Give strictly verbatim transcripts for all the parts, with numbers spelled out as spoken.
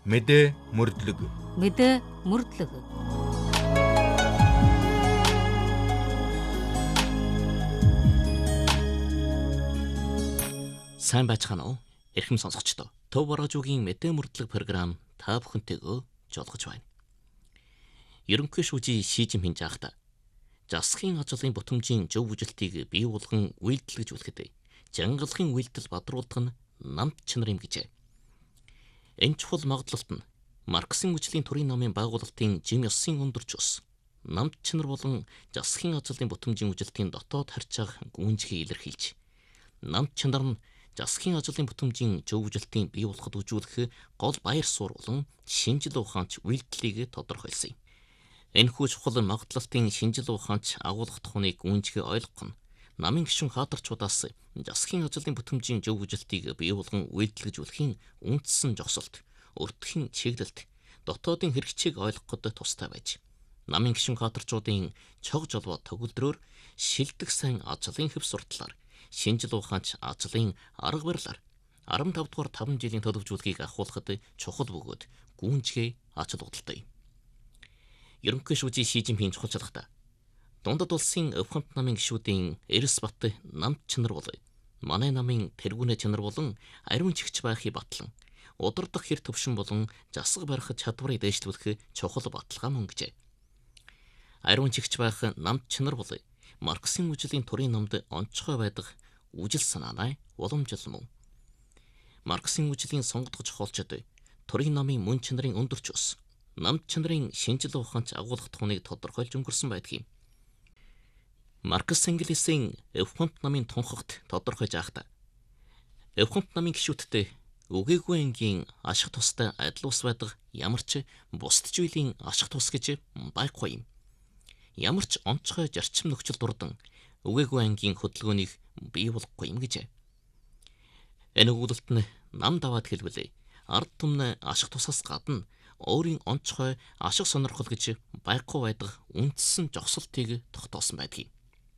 Мэдээ мөрдлөг. мэдээ мөрдлөг. Сайн байцгаана уу? Эрхэм сонсогчдоо. Төв Боргожуугийн мэдээ мөрдлөг програм та бүхэнтэйгөө жолгож байна. Ерөнхий шүүжийн Ши Жинпин жаахта засгийн ажлын бүтэмжийн зөв үжилтийг бий болгон үйлдэлжүүлэхэд жангалгын үйлдэл бадруулдаг нь намт чанар юм гэжээ. Энэ чухал магадлалт нь Марксийн үжлийн төрийн номын байгуулалтын жим ёсын өндөрч ус намт чанар болон засгийн ажлын бүтэмжийн үжилтийн дотоод харьцааг гүнзгий илэрхийлж, намт чанар нь засгийн ажлын бүтэмжийн зөв үжилтийн бий болоход үзүүлэх гол баяр суурь болон шинжил ухаанч үйлдэлийг тодорхойлсон юм. Энэхүү чухал магадлалтын шинжил ухаанч агуулгах тухныг гүнзгий ойлгох нь намын гишүүн хаадарчуудаас засгийн ажлын бүтэмжийн зөв үжилтийг бий болгон үйлдэлжүүлэхийн үндсэн зогсолт, өртөхийн чиглэлт, дотоодын хэрэгцээг ойлгоход тустай байж, намын гишүүн хаадарчуудын чог жолбоо төгөлдрөөр шилдэг сайн ажлын хэв сурталаар, шинжил ухаанч ажлын арга барилаар арван тав дугаар таван жилийн төлөвжүүлгийг ахуулахад чухал бөгөөд гүнзгий ач холбогдолтой юм. Ерөнхий шүүжийн Ши Жинпин чухалчилгахдаа Дундад улсын өв хамт намын гишүүдийн эрс бат намт чанар бол манай намын тэргүүнээ чанар болон ариун чигч байхыг батлан удирдах хэр төвшин болон засаг барих чадварыг дээшлүүлэх чухал баталгаа мөн гэжээ. Ариун чигч байх намт чанар бол Марксийн үжлийн төрийн номд онцгой байдаг үжил санааны уламжлал мөн. Марксийн үжлийн сонгогдох зохиолчид төрийн номын мөн чанарын өндөрч ус намт чанарын шинжил ухаанч агуулгах тухныг тодорхойлж өнгөрсөн байдаг юм. Маркс Энгелисийн өв хамт намын тунхагт тодорхойж байхдаа өв хамт намын гишүүдтэй үгээгүй ангийн ашиг тустай адил ус байдаг ямар ч бусад зүйлийн ашиг тус гэж байхгүй юм. Ямар ч онцгой зарчим нөхцөл дурдан үгээгүй ангийн хөдөлгөөнийг бий болгохгүй юм гэжээ. Энэ өгүүлэлт нь нам даваад хэлбэлээ ард түмний ашиг тусаас гадна өөрийн онцгой ашиг сонирхол гэж байхгүй байдаг үндсэн зогсолтыг тогтоосон байдаг юм.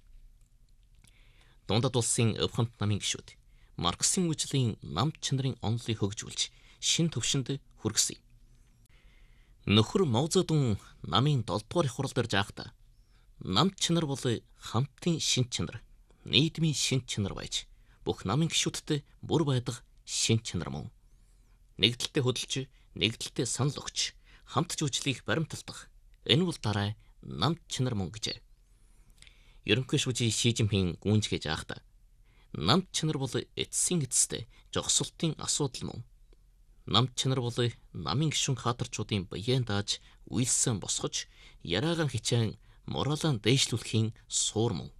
Дундад улсын өв хамт намын гишүүд Марксийн үжлийн намт чанарын онолыг хөгжүүлж шин төвшөнд хүргэсэн юм. Нөхөр Мао Цзэдун намын долдугаар их хурал дээр жаахта намт чанар бол хамтын шин чанар, нийгмийн шин чанар байж бүх намын гишүүдтэй бүр байдаг шин чанар мөн. Нэгдэлтэй хөдөлж, нэгдэлтэй санал өгч, хамт жүжиглийг баримталдах энэ бол дараа намт чанар мөн гэжээ. Ерөнхий шүүжийн Ши Жинпин гүнзгий жаахта намт чанар бол эцсийн эцэстээ зогсолтын асуудал мөн. Намт чанар бол намын гишүүн хаадарчуудын биеэн дааж үйлсэн босгож, яраагаан хичээн моралаан дээшлүүлэхийн суур мөн.